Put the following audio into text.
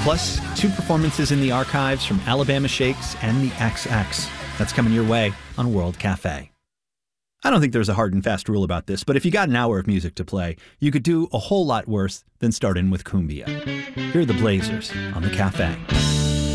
Plus, 2 performances in the archives from Alabama Shakes and the XX. That's coming your way on World Cafe. I don't think there's a hard and fast rule about this, but if you got an hour of music to play, you could do a whole lot worse than start in with Cumbia. Here are the Blazers on the Cafe.